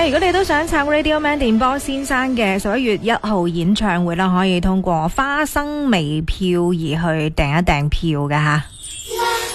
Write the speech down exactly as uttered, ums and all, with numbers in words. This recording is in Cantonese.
嘅，如果你都想撐 Radio Man 電波先生嘅十一月一號演唱會啦，可以通過花生微票而去訂一訂票㗎吓。